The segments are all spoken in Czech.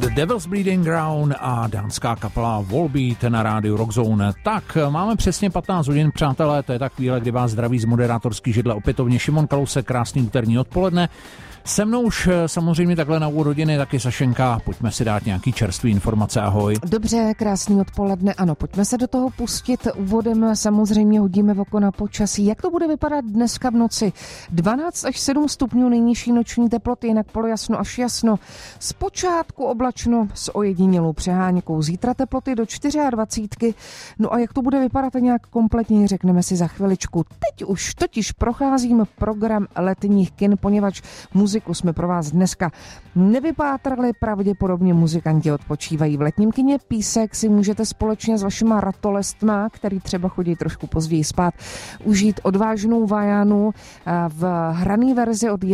The Devil's Bleeding Ground a dánská kapela Volbeat na rádiu Rockzone. Tak, máme přesně 15 hodin, přátelé, to je ta chvíle, kdy vás zdraví z moderátorský židle opětovně Šimon Kalousek, krásný úterní odpoledne. Se mnou už samozřejmě takhle na úvod hodiny taky Sašenka, pojďme si dát nějaký čerstvý informace, ahoj. Dobře, krásný odpoledne, ano, pojďme se do toho pustit. Úvodem samozřejmě hodíme oko na počasí. Jak to bude vypadat dneska v noci? 12 až 7 stupňů nejnižší noční teploty, jinak polojasno až jasno. Zpočátku oblačno s ojedinělou přeháňkou. Zítra teploty do 24. No a jak to bude vypadat nějak kompletně, řekneme si za chviličku. Teď už totiž procházím program letních kin, poněvadž muziku jsme pro vás dneska nevypátrali, pravděpodobně muzikanti odpočívají v letním kině. Písek si můžete společně s vašima ratolestma, který třeba chodí trošku později spát, užít odvážnou vajánu v hraný verzi od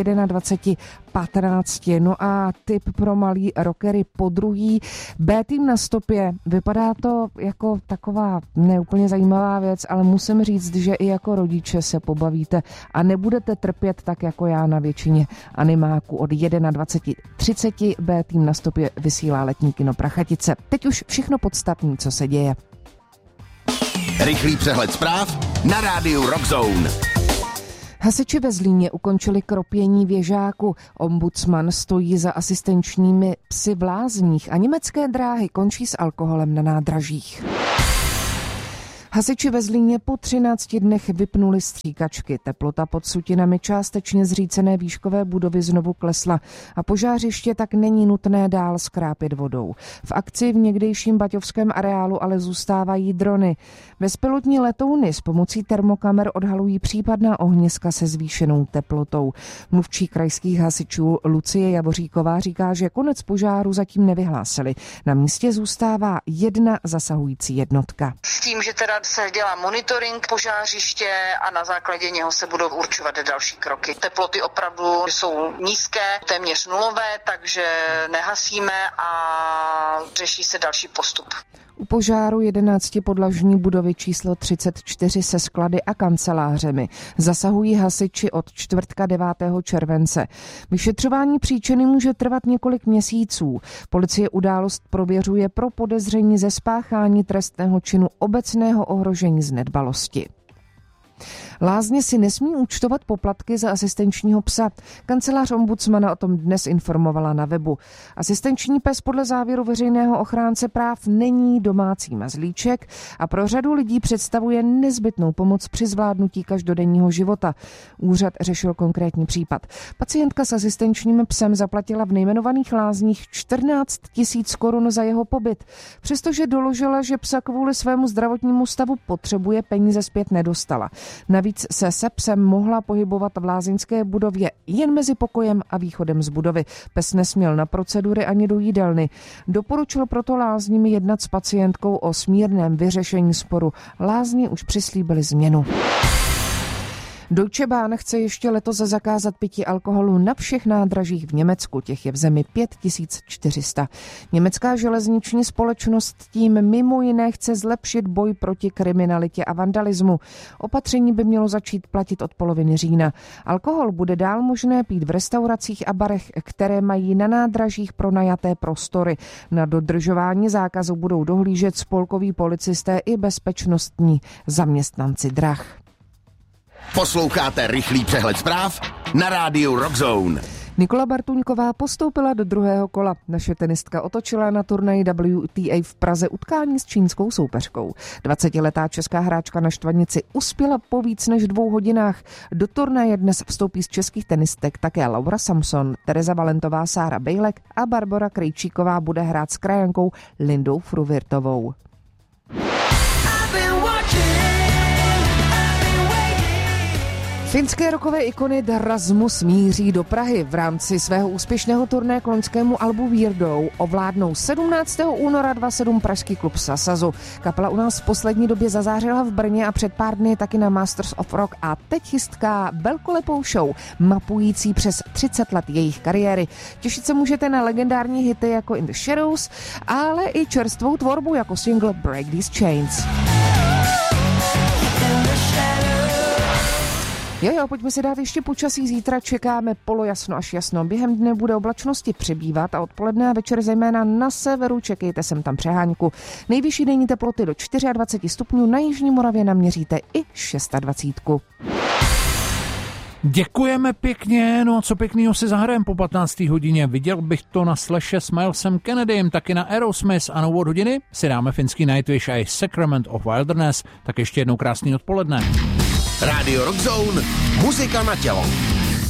21:15. No a tip pro malý rockery podruhý. B-tým na stopě. Vypadá to jako taková neúplně zajímavá věc, ale musím říct, že i jako rodiče se pobavíte a nebudete trpět tak jako já na většině animáku. Od 21:30 B-tým na stopě vysílá letní kino Prachatice. Teď už všechno podstatné, co se děje. Rychlý přehled zpráv na rádiu Rockzone. Hasiči ve Zlíně ukončili kropění věžáku. Ombudsman stojí za asistenčními psy v lázních a německé dráhy končí s alkoholem na nádražích. Hasiči ve Zlíně po 13 dnech vypnuli stříkačky. Teplota pod sutinami částečně zřícené výškové budovy znovu klesla a požářiště tak není nutné dál skrápět vodou. V akci v někdejším baťovském areálu ale zůstávají drony. Bezpilotní letouny s pomocí termokamer odhalují případná ohniska se zvýšenou teplotou. Mluvčí krajských hasičů Lucie Javoříková říká, že konec požáru zatím nevyhlásili. Na místě zůstává jedna zasahující jednotka. S tím, že teda se dělá monitoring požářiště a na základě něho se budou určovat další kroky. Teploty opravdu jsou nízké, téměř nulové, takže nehasíme a řeší se další postup. U požáru 11podlažní budovy číslo 34 se sklady a kancelářemi zasahují hasiči od čtvrtka 9. července. Vyšetřování příčiny může trvat několik měsíců. Policie událost prověřuje pro podezření ze spáchání trestného činu obecného ohrožení z nedbalosti. Lázně si nesmí účtovat poplatky za asistenčního psa. Kancelář ombudsmana o tom dnes informovala na webu. Asistenční pes podle závěru veřejného ochránce práv není domácí mazlíček a pro řadu lidí představuje nezbytnou pomoc při zvládnutí každodenního života. Úřad řešil konkrétní případ. Pacientka s asistenčním psem zaplatila v nejmenovaných lázních 14 000 korun za jeho pobyt. Přestože doložila, že psa kvůli svému zdravotnímu stavu potřebuje, peníze zpět nedostala. Navíc se psem mohla pohybovat v lázeňské budově jen mezi pokojem a východem z budovy. Pes nesměl na procedury ani do jídelny. Doporučil proto lázním jednat s pacientkou o smírném vyřešení sporu. Lázně už přislíbili změnu. Deutsche Bahn chce ještě letos zakázat pití alkoholu na všech nádražích v Německu. Těch je v zemi 5400. Německá železniční společnost tím mimo jiné chce zlepšit boj proti kriminalitě a vandalismu. Opatření by mělo začít platit od poloviny října. Alkohol bude dál možné pít v restauracích a barech, které mají na nádražích pronajaté prostory. Na dodržování zákazu budou dohlížet spolkoví policisté i bezpečnostní zaměstnanci drah. Posloucháte rychlý přehled zpráv na rádiu Rockzone. Nikola Bartuňková postoupila do druhého kola. Naše tenistka otočila na turnaji WTA v Praze utkání s čínskou soupeřkou. 20letá česká hráčka na štvanici uspěla po víc než 2 hodinách. Do turnaje dnes vstoupí z českých tenistek také Laura Samson, Tereza Valentová, Sára Bejlek a Barbora Krejčíková bude hrát s krajankou Lindou Fruvirtovou. Finské rockové ikony Rasmus míří do Prahy. V rámci svého úspěšného turné k loňskému albu Weirdo ovládnou 17. února 27 pražský klub Sasazu. Kapela u nás v poslední době zazářila v Brně a před pár dny taky na Masters of Rock a teď chystká velkolepou show, mapující přes 30 let jejich kariéry. Těšit se můžete na legendární hity jako In the Shadows, ale i čerstvou tvorbu jako single Break These Chains. Jo, pojďme si dát ještě počasí. Zítra čekáme polojasno až jasno. Během dne bude oblačnosti přibývat a odpoledne a večer zejména na severu čekejte sem tam přehánku. Nejvyšší denní teploty do 24 stupňů, na jižní Moravě naměříte i 26. Děkujeme pěkně, no a co pěknýho si zahrajeme po 15. hodině. Viděl bych to na Slashe s Milesem Kennedym, taky na Aerosmith a na úvod hodiny si dáme finský Nightwish a Sacrament of Wilderness. Tak ještě jednou krásný odpoledne. Radio Rock Zone, muzika na tělo.